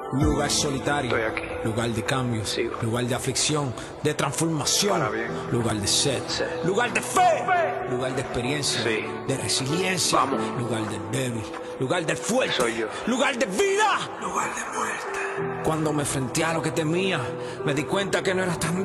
Lugar solitario, Estoy aquí. lugar de cambio, Sigo. lugar de aflicción, de transformación, Para bien. lugar de sed, Sed. lugar de fe, lugar de experiencia, Sí. de resiliencia, Vamos. lugar del débil, lugar del fuerte, Soy yo. lugar de vida, lugar de muerte. Cuando me enfrenté a lo que temía, me di cuenta que no era tan